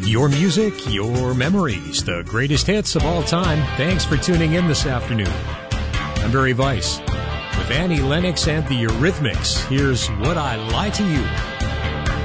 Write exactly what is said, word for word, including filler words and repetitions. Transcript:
Your music, your memories, the greatest hits of all time. Thanks for tuning in this afternoon. I'm Barry Weiss with Annie Lennox and the Eurythmics. Here's Would I Lie to You?